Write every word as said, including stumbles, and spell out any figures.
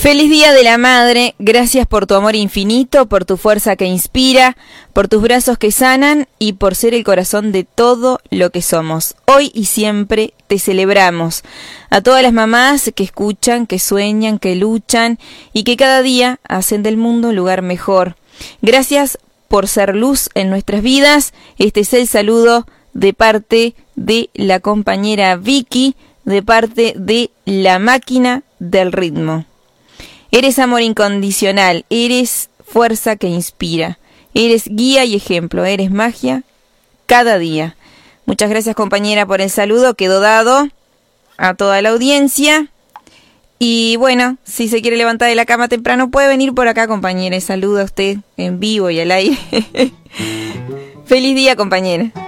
Feliz Día de la Madre, gracias por tu amor infinito, por tu fuerza que inspira, por tus brazos que sanan y por ser el corazón de todo lo que somos. Hoy y siempre te celebramos. A todas las mamás que escuchan, que sueñan, que luchan y que cada día hacen del mundo un lugar mejor. Gracias por ser luz en nuestras vidas. Este es el saludo de parte de la compañera Vicky, de parte de La Máquina del Ritmo. Eres amor incondicional, eres fuerza que inspira, eres guía y ejemplo, eres magia cada día. Muchas gracias, compañera, por el saludo, quedó dado a toda la audiencia. Y bueno, si se quiere levantar de la cama temprano, puede venir por acá, compañera. Saluda a usted en vivo y al aire. Feliz día, compañera.